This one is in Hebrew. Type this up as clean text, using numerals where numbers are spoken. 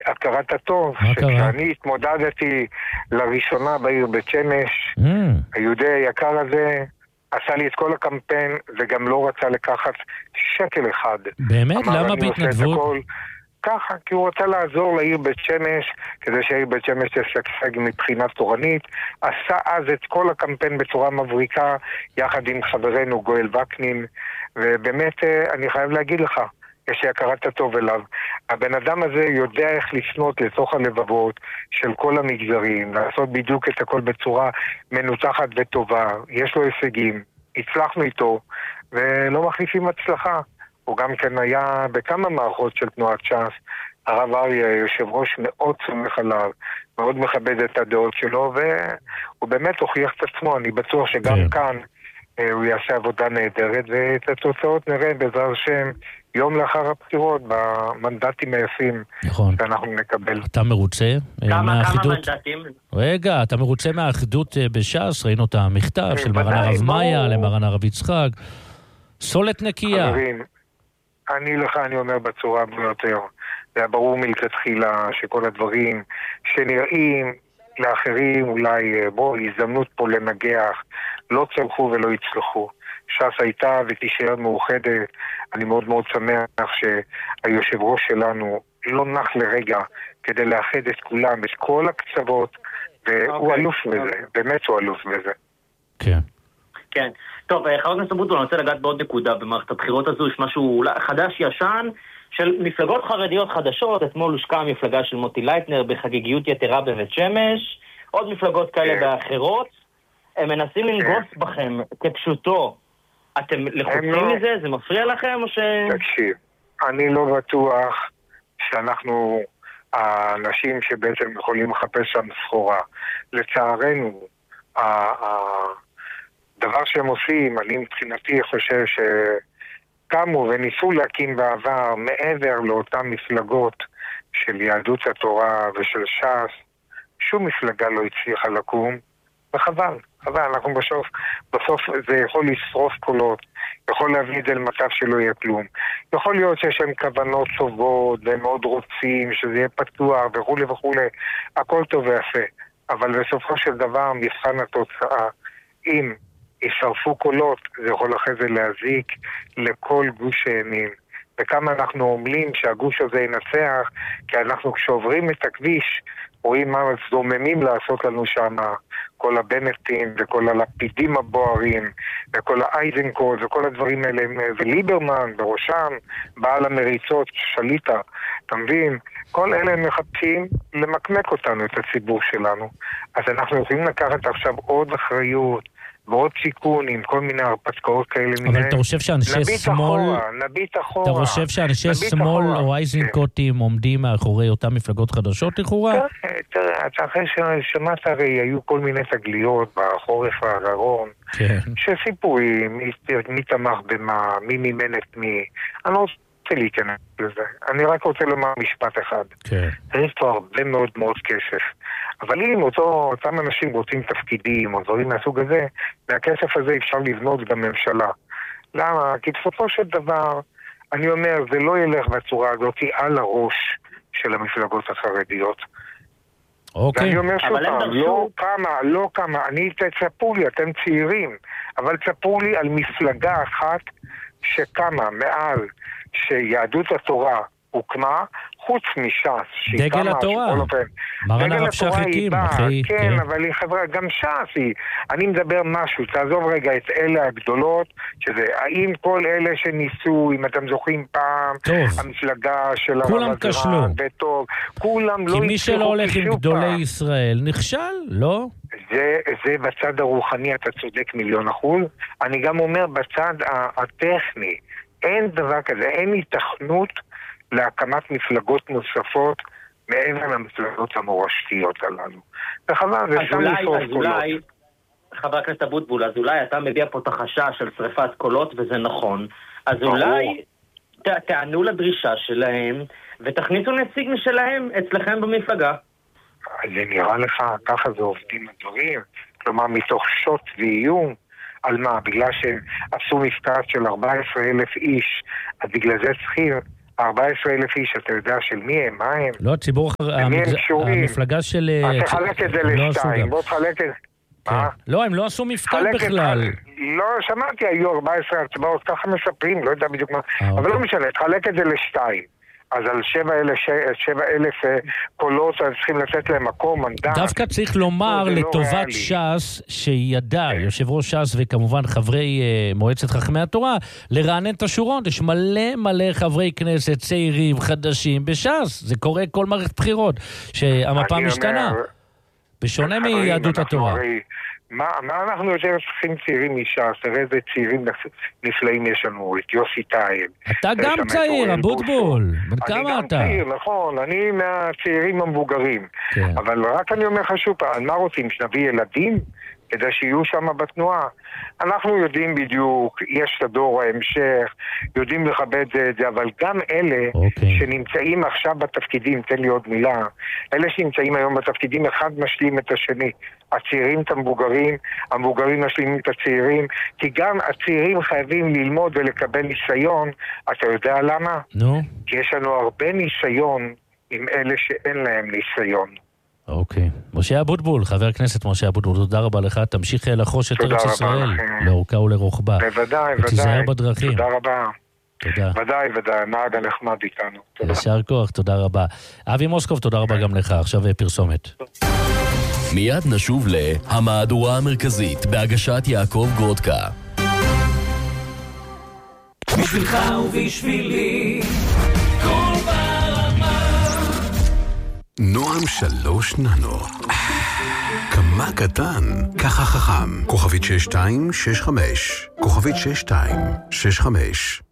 הכרת הטוב, שכשאני התמודדתי לראשונה בעיר בית שמש, היהודי היקר הזה עשה לי את כל הקמפיין, וגם לא רצה לקחת שקל אחד. באמת? למה בהתנדבות? ככה, כי הוא רצה לעזור לעיר בית שמש, כדי שהעיר בית שמש תשגשג מבחינה תורנית. עשה אז את כל הקמפיין בצורה מבריקה, יחד עם חברנו גואל וקנין, ובאמת אני חייב להגיד לך, יש לי הכרת הטוב אליו. הבן אדם הזה יודע איך לפנות לתוך הלבבות של כל המגזרים, לעשות בדיוק את הכל בצורה מנותחת וטובה. יש לו הישגים, הצלחנו איתו, ולא מחליפים הצלחה. הוא גם כן היה בכמה מערכות של תנועת ש"ס. הרב אריה, יושב ראש, מאוד סומך עליו, מאוד מכבד את הדעות שלו, והוא באמת הוכיח את עצמו. אני בטוח שגם כאן הוא יעשה עבודה נהדרת, ואת התוצאות נראה בעזרת השם יום לאחר הבחירות במנדטים היפים שאנחנו נקבל. אתה מרוצה מהאחידות? כמה מנדטים? רגע, אתה מרוצה מהאחידות בש"ס? ראינו את המכתב של מרן הרב מאיה למרן הרב יצחק. סולת נקייה. חברים, אני אומר בצורה ביותר, זה היה ברור מלכתחילה שכל הדברים שנראים לאחרים אולי הזדמנות פה לנגח, לא צלחו ולא יצלחו. ש"ס הייתה ותישאר מאוחדת. אני מאוד מאוד שמח שהיושב ראש שלנו לא נח לרגע כדי לאחד את כולם, את כל הקצוות, והוא אלוף בזה, באמת הוא אלוף בזה. כן. כן. טוב, חבר הכנסת אבוטבול, אני רוצה לגעת בעוד נקודה. במערכת הבחירות הזו יש משהו חדש ישן של מפלגות חרדיות חדשות. אתמול הושקעה המפלגה של מוטי לייטנר בחגיגיות יתרה בבית שמש, עוד מפלגות כאלה ואחרות. הם מנסים לנגוס בכם כפשוטו. אתם לחוצים מזה? זה מפריע לכם או ש... תקשיב, אני לא בטוח שאנחנו האנשים שבעצם יכולים לחפש שם סחורה. לצערנו, הדבר שהם עושים, אני מבחינתי חושב שקמו וניסו להקים בעבר מעבר לאותן מפלגות של יהדות התורה ושל ש"ס, שום מפלגה לא הצליחה לקום, וחבל, אנחנו בסוף זה יכול לשרוף קולות, יכול להביא את זה למצב שלא יהיה כלום. יכול להיות שיש להם כוונות טובות והם מאוד רוצים שזה יהיה פתוח וכו' וכו', הכל טוב ויפה, אבל בסופו של דבר מבחן התוצאה, אם ישרפו קולות, זה יכול אחרי זה להזיק לכל גוש הימין. וכמה אנחנו עומלים שהגוש הזה ינצח, כי אנחנו כשעוברים את הכביש רואים מה זוממים לעשות לנו שם, כל הבנטים וכל הלפידים הבוערים וכל האייזנקוט וכל הדברים האלה, וליברמן בראשם, בעל המריצות, שליטה, אתה מבין? כל אלה הם מחפשים למקמק אותנו, את הציבור שלנו. אז אנחנו יכולים לקחת עכשיו עוד אחריות ועוד סיכון עם כל מיני הרפתקאות כאלה. אבל אתה חושב שאנשי שמאל... נביט אחורה. אתה חושב שאנשי שמאל או אייזנקוטים עומדים מאחורי אותם מפלגות חדשות לכאורה? תראה, אחרי ששמעת הרי היו כל מיני תגליות בחורף האחרון, שסיפרו מי תמך במה, מי מימן את מי. אני לא רוצה להיכנס לזה. אני רק רוצה לומר משפט אחד. יש פה הרבה מאוד מאוד כסף. אבל אם אותם אנשים רוצים תפקידים או דברים מהסוג הזה, מהכסף הזה אפשר לבנות גם ממשלה. למה? כי בסופו של דבר, אני אומר, זה לא ילך בצורה הזאת על הראש של המפלגות החרדיות. אוקיי. ואני אומר שוב פעם, לא כמה, תצפו לי, אתם צעירים, אבל תצפו לי על מפלגה אחת שקמה מעל שיהדות התורה הוקמה, חוץ מש"ס. דגל התורה. מרן הרב שך הקים, אחי. כן, אבל היא חברה, גם ש"ס היא. אני מדבר משהו, תעזוב רגע את אלה הגדולות, שזה, האם כל אלה שניסו, אם אתם זוכרים פעם, המפלגה של כולם כשלו. כולם לא... כי מי שלא הולך עם גדולי ישראל נכשל, לא? זה בצד הרוחני, אתה צודק 1,000,000%. אני גם אומר בצד הטכני, אין דבר כזה, אין התכנות להקמת מפלגות נוספות מעבר למפלגות המורשתיות הללו. וחבל, זה שם לשרוף קולות. חבר הכנסת אבוטבול, אז אולי אתה מביע פה את החשש של שריפת קולות, וזה נכון. אז אולי תענו לדרישה שלהם, ותכניסו נציג משלהם אצלכם במפלגה. זה נראה לך, ככה זה עובדים הדברים. כלומר, מתוך שוט ואיום, על מה? בגלל שעשו מפקד של 14,000 איש, אז בגלל זה צריכים 14,000 איש, אתה יודע של מי הם, מה הם? לא, ציבור, המפלגה של... תחלק את זה לשתיים, בוא תחלק את זה. מה? לא, הם לא עשו מפקד בכלל. לא, שמעתי, היו 14 הצבעות, ככה מספרים, לא יודע בדיוק מה. אבל לא משנה, תחלק את זה לשתיים. אז על 7,000 קולות צריכים לתת להם מקום, מנדט. דווקא צריך לומר לטובת ש"ס, שידע, יושב ראש ש"ס וכמובן חברי מועצת חכמי התורה, לרענן את השורות. יש מלא חברי כנסת צעירים, חדשים בש"ס. זה קורה כל מערכת בחירות, שהמפה משתנה. בשונה מיהדות התורה. מה אנחנו יותר צריכים צעירים מש"ס? תראה איזה צעירים נפלאים יש לנו, את יוסי טייב. אתה גם צעיר, אבוטבול. בן כמה אתה? אני גם צעיר, נכון. אני מהצעירים המבוגרים. אבל רק אני אומר לך שוב פעם, מה רוצים? שנביא ילדים? כדי שיהיו שם בתנועה. אנחנו יודעים בדיוק, יש את הדור ההמשך, יודעים לכבד את זה, אבל גם אלה שנמצאים עכשיו בתפקידים, תן לי עוד מילה, אלה שנמצאים היום בתפקידים, אחד משלים את השני. הצעירים את המבוגרים, המבוגרים משלימים את הצעירים, כי גם הצעירים חייבים ללמוד ולקבל ניסיון. אתה יודע למה? נו. כי יש לנו הרבה ניסיון עם אלה שאין להם ניסיון. אוקיי. משה אבוטבול, חבר הכנסת משה אבוטבול, תודה רבה לך, תמשיך לחוש את ארץ ישראל, לאורכה ולרוחבה. בוודאי. ותיזהר בדרכים. תודה רבה. תודה. ודאי, נהג הנחמד איתנו. ישר כוח, תודה רבה. אבי מוסקוב, תודה רבה גם לך, עכשיו פרסומת. מיד נשוב להמהדורה המרכזית, בהגשת יעקב גרודקה. בשבילך ובשבילי כל ברמה נועם 3 ננו. כמה קטן, ככה חכם. כוכבית 6265. כוכבית 6265.